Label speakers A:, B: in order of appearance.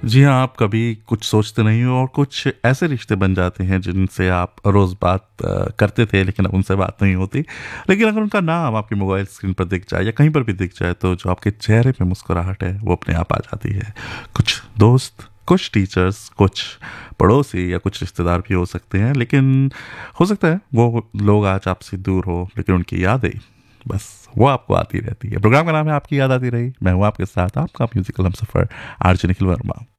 A: जी हाँ, आप कभी कुछ सोचते नहीं हो और कुछ ऐसे रिश्ते बन जाते हैं जिनसे आप रोज़ बात करते थे लेकिन अब उनसे बात नहीं होती। लेकिन अगर उनका नाम आपकी मोबाइल स्क्रीन पर दिख जाए या कहीं पर भी दिख जाए तो जो आपके चेहरे पे मुस्कुराहट है वो अपने आप आ जाती है। कुछ दोस्त, कुछ टीचर्स, कुछ पड़ोसी या कुछ रिश्तेदार भी हो सकते हैं, लेकिन हो सकता है वो लोग आज आपसे दूर हो लेकिन उनकी यादें बस वो आपको आती रहती है। प्रोग्राम का नाम है आपकी याद आती रही। मैं हूँ आपके साथ आपका म्यूजिकल हमसफ़र आरजे निखिल वर्मा।